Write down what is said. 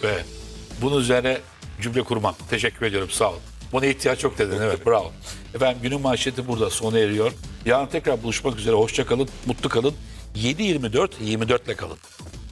be. Bunun üzerine cümle kurmam. Teşekkür ediyorum. Sağ ol. Buna ihtiyaç yok dedin. Evet, bravo. Efendim günün manşeti burada sona eriyor. Yarın tekrar buluşmak üzere. Hoşça kalın, mutlu kalın. 7-24, 24'le kalın.